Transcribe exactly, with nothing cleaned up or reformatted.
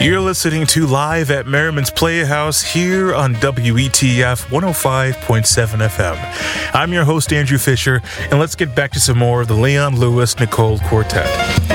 You're listening to Live at Merriman's Playhouse here on W E T F one oh five point seven F M. I'm your host, Andrew Fisher, and let's get back to some more of the Leon Lewis Nicole Quartet.